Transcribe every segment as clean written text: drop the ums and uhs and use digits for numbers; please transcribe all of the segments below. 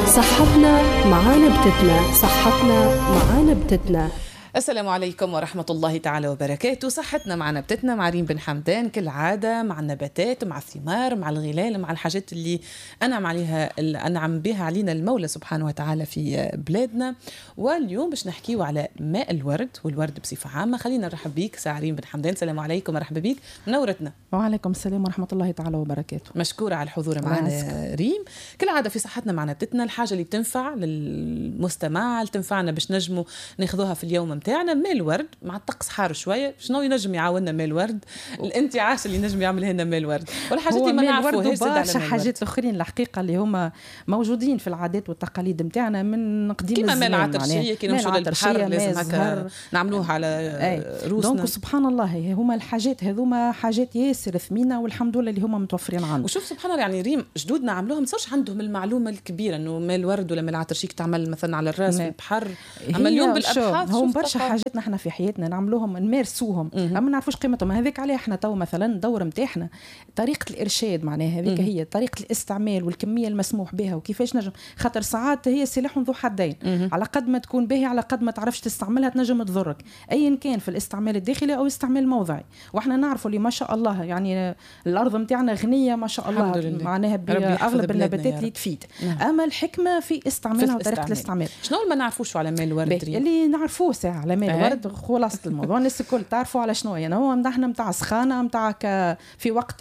صحتنا مع نبتتنا، صحتنا مع نبتتنا. السلام عليكم ورحمة الله تعالى وبركاته. صحتنا مع نبتتنا مع ريم بن حمدان كالعادة، مع النباتات، مع الثمار، مع الغلال، مع الحاجات اللي أنعم بها علينا المولى سبحانه وتعالى في بلادنا. واليوم باش نحكيو على ماء الورد والورد بصفة عامة. خلينا نرحب بيك ساعة ريم بن حمدان. السلام عليكم ورحمة بيك، منورتنا. وعليكم السلام ورحمة الله تعالى وبركاته. مشكورة على الحضور معنا ريم. كالعادة في صحتنا مع نبتتنا، الحاجة اللي تنفع للمستمع، اللي تنفعنا باش نجموا ناخذوها في اليوم متاعنا. ماء الورد مع الطقس حار شويه، شنو ينجم يعاوننا ماء الورد؟ الانتعاش اللي نجم يعمل لنا ماء الورد والحاجات اللي ما نعرفوهاش. برشا حاجات اخرين الحقيقه اللي هما موجودين في العادات والتقاليد نتاعنا من قديم الزمان، كيما ماء العطرشيه كي نمشوا للبحر لازم هكا نعملوها على روسنا. دونك سبحان الله هما الحاجات هذوما حاجات ياسر ثمينه والحمد لله اللي هما متوفرين عندنا. وشوف سبحان الله، يعني ريم جدودنا عملوها، ما صارش عندهم المعلومه الكبيره انه ماء الورد ولا ماء العطرشيه تعمل مثلا على الراس في البحر. اما اليوم بالابحاث هم برشا حاجات نحن في حياتنا نعملوهم نمارسوهم ما نعرفوش قيمتهم. هذيك عليه احنا تو مثلا دور متاعنا طريقه الارشاد، معناها هذيك هي طريقه الاستعمال والكميه المسموح بها وكيفاش نجم، خاطر ساعات هي سلاح ذو حدين. على قد ما تكون باهي على قد ما تعرفش تستعملها تنجم تضرك، ايا كان في الاستعمال الداخلي او استعمال موضعي. واحنا نعرفوا اللي ما شاء الله يعني الارض متاعنا غنيه ما شاء الله، معناها باغلب النباتات اللي تفيد. اما الحكمه في استعمالها وطريقه الاستعمال. شنو ما نعرفوش على ماء الورد اللي نعرفوه ساعه على ماء الورد؟ خلاصة الموضوع الناس الكل تعرفوا على شنو يعني. هو نحن متاع سخانه متاع في وقت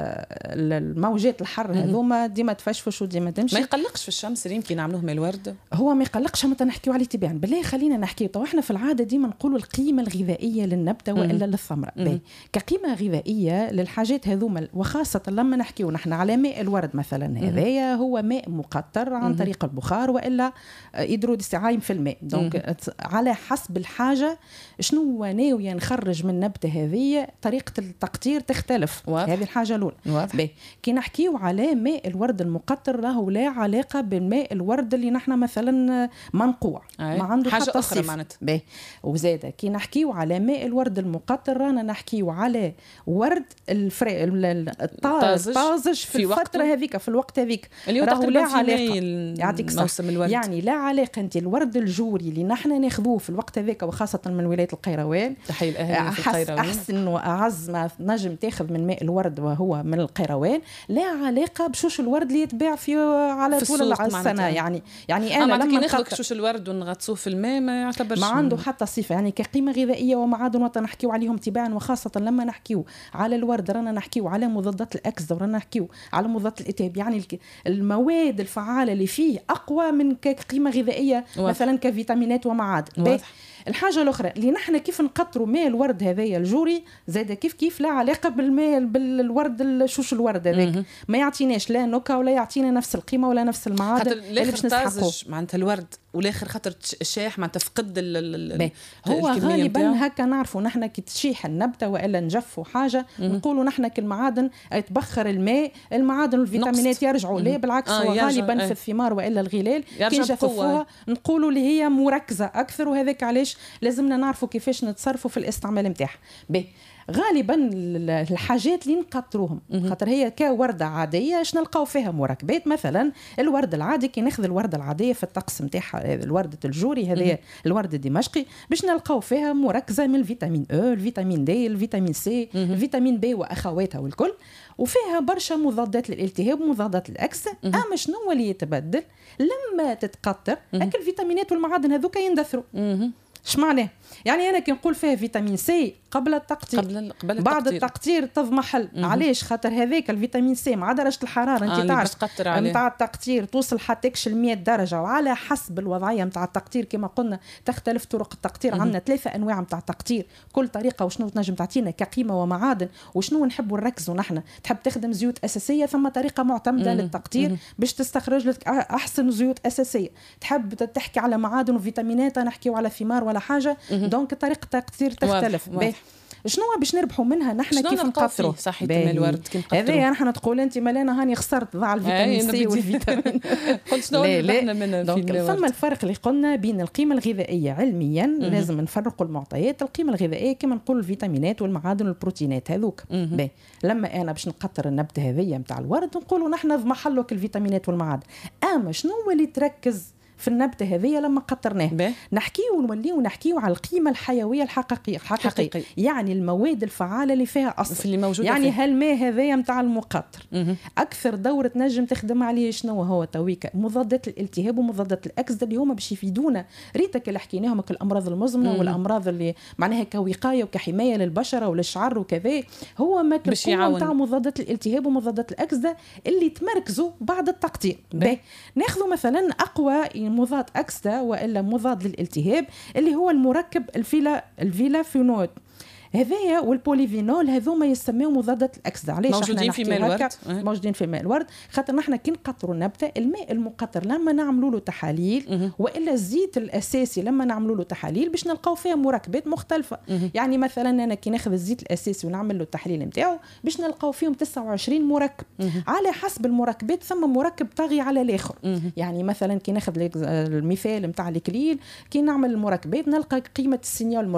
الموجات الحر هذوما ديما تفشفش وديما تمشي. ما يقلقش في الشمس يمكن نعملوه ماء الورد؟ هو ما يقلقش، متى نحكيو عليه تباعا بالله. خلينا نحكي تو احنا في العاده ديما نقولوا القيمه الغذائيه للنبته والا للثمره. كقيمه غذائيه للحاجات هذوما، وخاصه لما نحكيو نحن على ماء الورد مثلا، هذايا هو ماء مقطر عن طريق البخار والا عايم في الماء. دونك على حسب الحاجه شنو ناوية نخرج من النبتة هذه، طريقة التقطير تختلف. هذه الحاجة الأولى. كي نحكيو على ماء الورد المقطر راهو لا علاقة بالماء الورد اللي نحن مثلا منقوع ما عنده حاجة حتى أخرى معناتها. وزادة كي نحكيو على ماء الورد المقطر رانا نحكيو على ورد الطازج في الفترة هذيك، في الوقت هذيك راهو لا علاقة. يعطيك الصحة. يعني لا علاقة انت الورد الجوري اللي نحن ناخذوه في الوقت هذيك وخاصة من ولاية القيروان، تحية الأهالي في القيروان، أحسن وأعز ما نجم تاخذ من ماء الورد وهو من القيروان، لا علاقة بشوش الورد اللي يتباع على طول السنة. يعني أنا لما ناخذ شوش الورد ونغطسوه في الماء ما يعتبرش، ما عنده حتى صفة يعني كقيمة غذائية ومعادن نحكيو عليهم تباعا. وخاصة لما نحكيو على الورد رانا نحكيو على مضادات الأكسدة ورانا نحكيو على مضادات الالتهاب، يعني المواد الفعالة اللي فيه أقوى من كقيمة غذائية مثلا كفيتامينات ومعادن. الحاجة الأخرى اللي نحن كيف نقطروا ماء الورد هذايا الجوري زاد كيف لا علاقة بالورد شوش الورد هذاك ما يعطيناش لا نكهة ولا يعطينا نفس القيمة ولا نفس المعادن اللي باش نسحقوه. معناتها الورد والاخر خاطر الشاح معناتها تفقد هو غالبا هكا نعرفوا نحن كي تشيح النبتة والا نجفوا حاجة نقولوا نحن كالمعادن يتبخر الماء، المعادن والفيتامينات يرجعوا. لا بالعكس، هو غالبا في الثمار والا الغلال كي نجفوها نقولوا اللي هي مركزة أكثر. وهذاك علاش لازمنا نعرفوا كيفاش نتصرفوا في الاستعمال نتاعها. غالبا الحاجات اللي نقطروهم خاطر هي كوردة عادية اش نلقاو فيها مركبات. مثلا الورد العادي كي ناخذ الوردة العادية في الطقس نتاعها الوردة الجوري هذه الورد الدمشقي باش نلقاو فيها مركزة من الفيتامين او، الفيتامين دي، الفيتامين سي، الفيتامين بي واخواتها والكل، وفيها برشا مضادات للالتهاب ومضادات الأكسدة. اما شنو اللي يتبدل لما تتقطر؟ هكا الفيتامينات والمعادن هذوك يندثروا. اش معناه؟ يعني انا كي نقول فيها فيتامين سي قبل التقطير بعد التقطير تضمحل. علاش؟ خاطر هذاك الفيتامين سي مع درجه الحراره انت تعرف نتاع التقطير توصل حتى 100 درجه، وعلى حسب الوضعيه نتاع التقطير كما قلنا تختلف طرق التقطير. عندنا 3 انواع نتاع التقطير، كل طريقه وشنو تنجم تعطينا كقيمه ومعادن وشنو نحبوا نركزوا نحن. تحب تخدم زيوت اساسيه ثم طريقه معتمده للتقطير باش تستخرج لك احسن زيوت اساسيه. تحب تحكي على معادن وفيتامينات نحكيو على ثمار ولا حاجه، دونك طريقه التقطير تختلف. شنو باش نربحوا منها نحن كيف نقطروا صحيح الماء الورد كي نقطروا هذا نحن تقول انت مالنا هاني خسرت ضاع الفيتامين سي والفيتامين قلت شنو ربحنا منها في الماء الورد. فما الفرق اللي قلنا بين القيمه الغذائيه علميا لازم نفرقوا المعطيات. القيمه الغذائيه كما نقول الفيتامينات والمعادن والبروتينات هذوك. لما انا باش نقطر النبته هذيا نتاع الورد نقولوا نحن في محلك الفيتامينات والمعادن. اما شنو هو اللي تركز في النبتة هذه لما قطرناه نحكيو على القيمة الحيوية الحقيقية يعني المواد الفعالة اللي فيها أصل اللي موجودة يعني فيه. هالماء هذايا متاع المقطر أكثر دورة نجم تخدم عليه شنو هو تويكا مضادات الالتهاب ومضادات الأكسدة اللي هما باش يفيدونا ريتك اللي حكيناهم الأمراض المزمنة والأمراض اللي معناها كوقاية وكحماية للبشرة وللشعر وكذا هو ما القوة متاع مضادات الالتهاب ومضادات الأكسدة اللي تمركزوا بعد التقطير. ناخذوا مثلا أقوى مضاد أكسدة وإلا مضاد للالتهاب اللي هو المركب الفيلافينول هذايا والبوليفينول هذوما يسميو مضادات الأكسدة. علاش موجودين في ماء الورد؟ موجودين في ماء الورد خاطر نحن كي نقطروا النبتة الماء المقطر لما نعملوا له تحاليل وإلا الزيت الأساسي لما نعملوا له تحاليل باش نلقاو فيها مركبات مختلفة. يعني مثلا أنا كي ناخذ الزيت الأساسي ونعمل له التحليل نتاعو باش نلقاو فيهم 29 مركب على حسب المركبات ثم مركب طاغي على الآخر. يعني مثلا كي ناخذ المثال نتاع الكليل كي نعمل المركبات نلقى قيمة السينيال